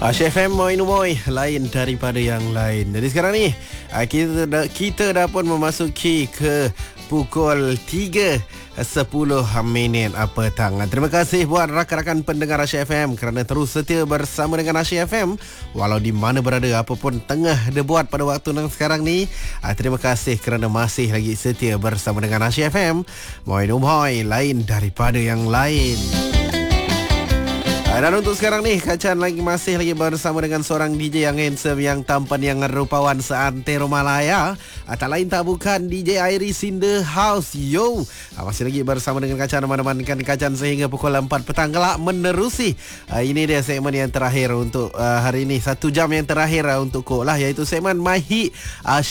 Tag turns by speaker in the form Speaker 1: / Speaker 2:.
Speaker 1: Chef M Moi Numoy, lain daripada yang lain. Jadi sekarang ni kita dah pun memasuki ke pukul 3:10 petang. Terima kasih buat rakan-rakan pendengar Asyik FM kerana terus setia bersama dengan Asyik FM walau di mana berada, apapun tengah dia buat pada waktu yang sekarang ni. Terima kasih kerana masih lagi setia bersama dengan Asyik FM. Moi Numoy, lain daripada yang lain. Dan untuk sekarang ni, Kacan masih lagi bersama dengan seorang DJ yang handsome, yang tampan, yang rupawan seantero Malaya. Tak lain tak bukan DJ Iris in the house. Yo, masih lagi bersama dengan Kacan, menemankan Kacan sehingga pukul 4 petang kelak menerusi. Ini dia segmen yang terakhir untuk hari ini. 1 jam yang terakhir untuk kau lah, iaitu segmen My Hit